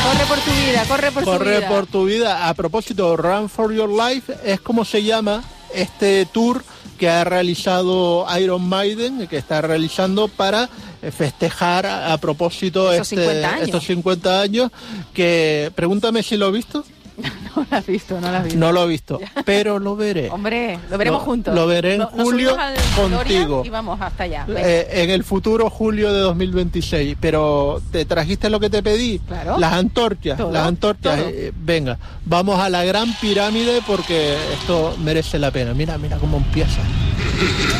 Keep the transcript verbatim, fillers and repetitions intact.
Corre por tu vida, corre por corre tu vida. por tu vida. A propósito, Run for Your Life es como se llama este tour que ha realizado Iron Maiden, que está realizando para festejar a, a propósito Esos este, cincuenta años. estos cincuenta años, que pregúntame si lo he visto. No lo has visto, no lo has visto. No lo he visto, pero lo veré. Hombre, lo veremos Lo- juntos. lo veré en No- nos julio subimos al contigo. DeLorean y vamos hasta allá. Venga. Eh, en el futuro julio de dos mil veintiséis, pero ¿te trajiste lo que te pedí? Claro. Las antorchas, Todo, las antorchas. todo. Eh, venga, vamos a la gran pirámide porque esto merece la pena. Mira, mira cómo empieza.